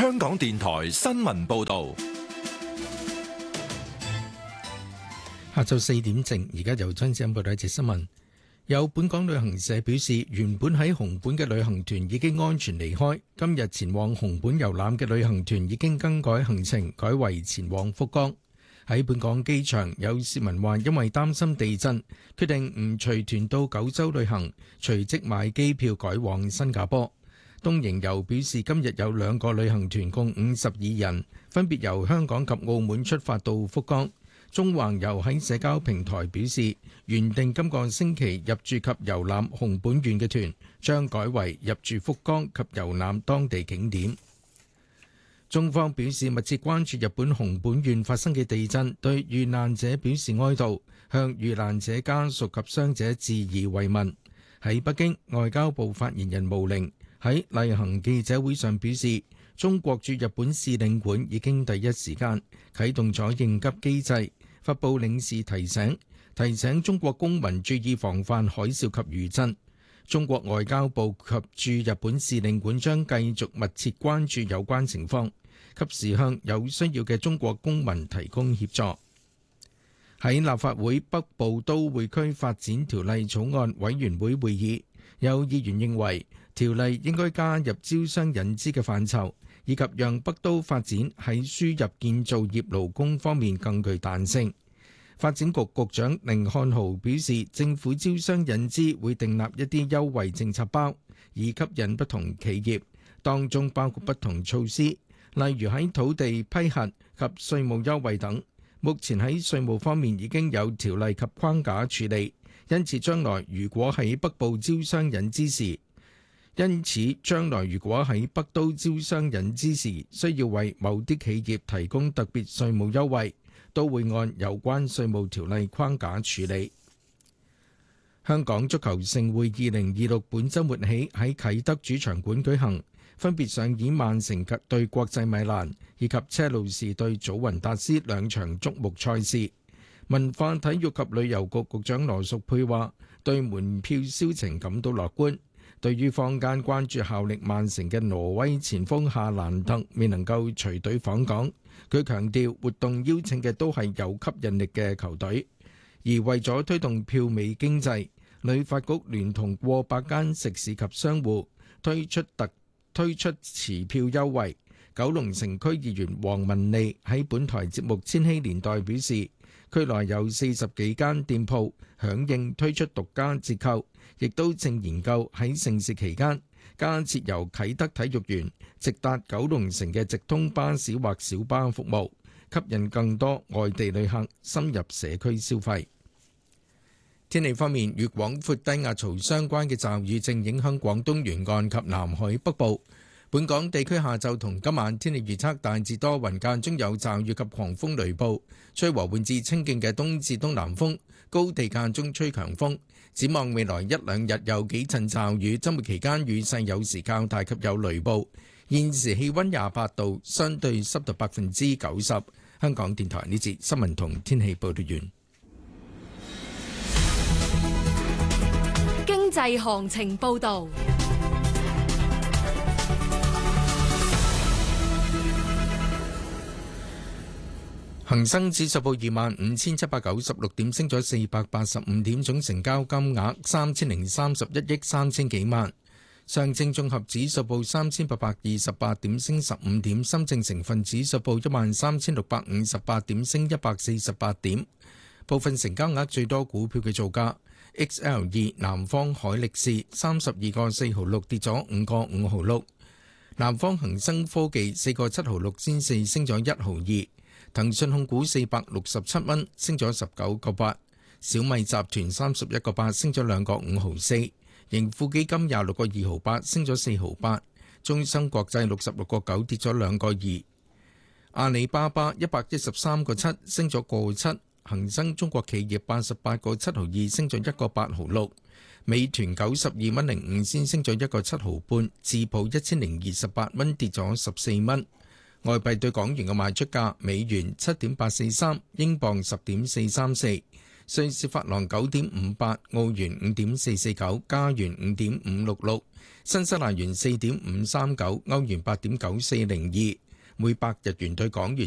香港電台新聞報道。 下晝4點正，而家由張子欣報道一節新聞。有本港旅行社表示，原本喺紅本嘅旅行團已經安全離開，今日前往紅本遊覽嘅旅行團已經更改行程，改為前往福岡。喺本港機場，有市民話因為擔心地震，決定唔隨團到九州旅行，隨即買機票改往新加坡。東瀛遊表示，今日有2個旅行團共52人，分別由香港及澳門出發到福岡。中環遊喺社交平台表示，原定今個星期入住及遊覽紅本縣嘅團，將改為入住福岡及遊覽當地景點。中方表示密切關注日本熊本縣發生嘅地震，對遇難者表示哀悼，向遇難者家屬及傷者致以慰問。喺北京，外交部發言人毛寧喺例行記者會上表示，中國駐日本使領館已經第一時間啟動咗應急機制，發布領事提醒中國公民注意防範海嘯及餘震。中國外交部及駐日本使領館將繼續密切關注有關情況，及時向有需要嘅中國公民提供協助。喺立法會北部都會區發展條例草案委員會會議，有議員認為條例應該加入招商引資嘅範疇，以及讓北都發展喺輸入建造業勞工方面更具彈性。發展局局長甯漢豪表示，政府招商引資會訂立一啲優惠政策包，以吸引不同企業，當中包括不同措施，例如喺土地批核及稅務優惠等。目前喺稅務方面已經有條例及框架處理，因此將來如果喺北部招商引資時，北都招商引資時需要為某啲企業提供特別稅務優惠，都會按有關稅務條例框架處理。香港足球盛會2026本週末起喺啟德主場館舉行，分別上演曼城對國際米蘭以及車路士對祖雲達斯2場矚目賽事。文化體育及旅遊局局長羅淑佩話，對門票銷情感到樂觀。對於坊間關注效力曼城嘅挪威前鋒夏蘭特未能夠隨隊訪港，佢強調活動邀請嘅都係有吸引力嘅球隊，而為咗推動票尾經濟，旅發局聯同過百間食肆及商戶推出持票優惠。九龍城區議員黃文利喺本台節目《千禧年代》表示，區內有40幾間店鋪響應推出獨家折扣，亦都正研究喺盛事期間加設由啟德體育園直達九龍城嘅直通巴士或小巴服務，吸引更多外地旅客深入社區消費。天氣方面，與廣闊低壓槽相關嘅驟雨正影響廣東沿岸及南海北部。本港地區下晝同今晚天氣預測大致多雲，間中有驟雨及狂風雷暴，吹和緩至清勁嘅東至東南風，高地間中吹強風。展望未來1-2日有幾陣驟雨，週末期間雨勢有時較大及有雷暴。現時氣溫28度，相對濕度90%。香港電台呢節新聞同天氣報道完。 經濟行情報道。 恒生指數報25,796點，升咗485點，總成交金額3031億3000幾萬。上證綜合指數報3828點，升15點。深證成分指數報13658點，升148點。部分成交額最多股票嘅造價：XL2 南方海力士32個4毫6，跌咗5個5毫6；南方恒生科技4個7毫6仙4，升咗1毫2。騰訊控股467蚊，升咗19個8；小米集團31個8，升咗2個5毫4；盈富基金26個2毫8，升咗4毫8；中生國際66個9，跌咗2個2；阿里巴巴113個7，升咗個7；恒生中國企業88個7毫2，升咗1個8毫6；美團92蚊05仙，升咗1個7毫半；智普1028蚊，跌咗14蚊。外幣對港元嘅賣出價：美元7.843，英鎊10.434， 瑞士法郎9.58，澳元5.449，加元5.566，新西蘭元4.539，歐元8.9402，每百日元對港元